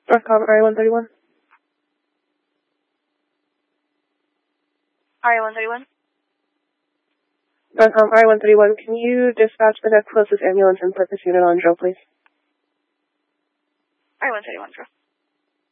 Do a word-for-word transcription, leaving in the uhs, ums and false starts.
Northcom R A one thirty-one. R A one thirty-one. Northcom R A one thirty-one, can you dispatch the next closest ambulance and put this unit on drill, please? R A one thirty-one, drill.